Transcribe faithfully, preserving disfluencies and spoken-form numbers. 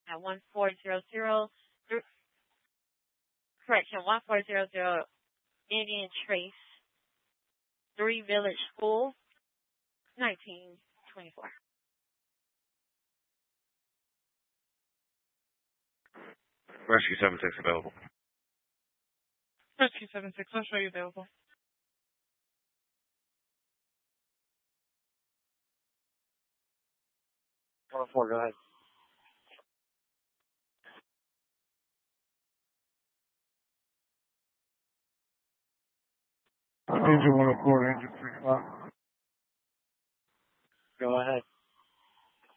at one four zero zero, correction, one four zero zero Indian Trace, Three Village School, nineteen twenty-four. Rescue seven six available. Rescue seven six, I'll show you available. one oh four, go ahead. Engine one oh four, engine three o'clock. Go ahead.